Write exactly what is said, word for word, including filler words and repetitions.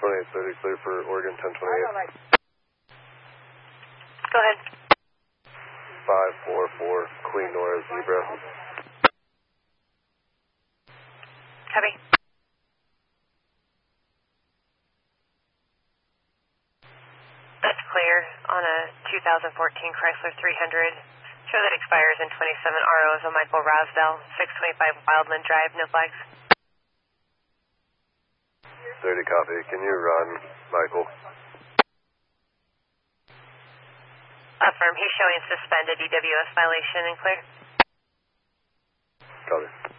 twenty-eight thirty, clear for Oregon ten twenty-eight. Go ahead. five four four, Queen Nora Zebra. Copy. That's clear on a two thousand fourteen Chrysler three hundred. Show that expires in twenty-seven R Os on Michael Rosdell, six twenty-five Wildland Drive, no flags. thirty copy. Can you run, Michael? Affirm. He's showing suspended E W S violation and clear. Copy.